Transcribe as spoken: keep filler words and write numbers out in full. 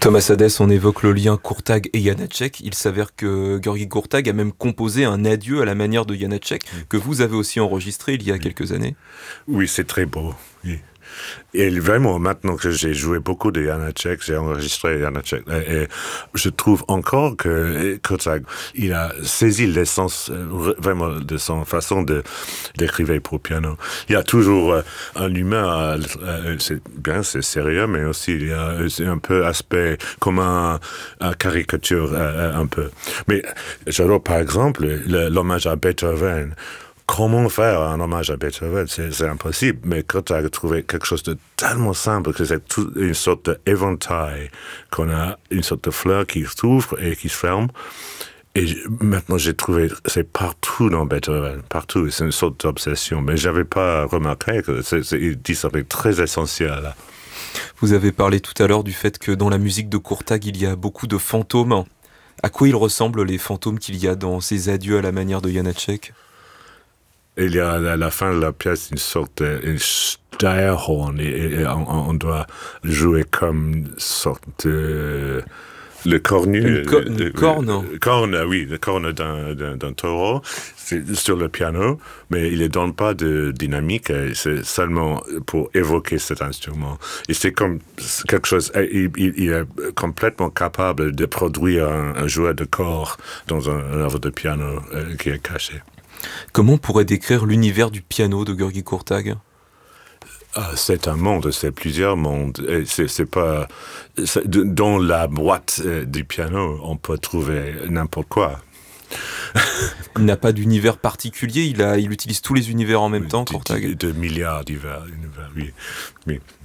Thomas Hadès, on évoque le lien Courtag et Janacek. Il s'avère que György Courtag a même composé un adieu à la manière de Janacek, que vous avez aussi enregistré il y a oui. quelques années. Oui, c'est très beau. Oui. Et vraiment, maintenant que j'ai joué beaucoup de Janacek, j'ai enregistré Janacek, et, et je trouve encore que Courtag, il a saisi l'essence euh, vraiment de son façon de d'écrire pour piano. Il y a toujours euh, un humain, euh, c'est bien, c'est sérieux, mais aussi il y a c'est un peu aspect comme un, un caricature euh, un peu. Mais j'adore par exemple le, l'hommage à Beethoven. Comment faire un hommage à Beethoven? C'est, c'est impossible. Mais quand tu as trouvé quelque chose de tellement simple que c'est tout, une sorte d'éventail, qu'on a une sorte de fleur qui s'ouvre et qui se ferme. Et maintenant, j'ai trouvé, c'est partout dans Beethoven, partout. C'est une sorte d'obsession. Mais j'avais pas remarqué que c'est, c'est, il dit ça très essentiel, là. Vous avez parlé tout à l'heure du fait que dans la musique de Courtag, il y a beaucoup de fantômes. À quoi ils ressemblent, les fantômes qu'il y a dans ces adieux à la manière de Janacek? Il y a à la fin de la pièce une sorte de une Steyerhorn et, et on, on doit jouer comme une sorte de le cornu, une, co- une le, corne. Le, le corne, oui, le corne d'un, d'un, d'un taureau, c'est sur le piano, mais il ne donne pas de dynamique, c'est seulement pour évoquer cet instrument. Et c'est comme quelque chose, il, il, il est complètement capable de produire un, un joueur de corps dans un, un œuvre de piano euh, qui est caché. Comment on pourrait décrire l'univers du piano de György Courtag? Ah, c'est un monde, c'est plusieurs mondes. Et c'est, c'est pas c'est, dans la boîte euh, du piano, on peut trouver n'importe quoi. Il n'a pas d'univers particulier. Il a, il utilise tous les univers en même oui, temps, de, Courtag. De, de milliards d'univers, oui. oui.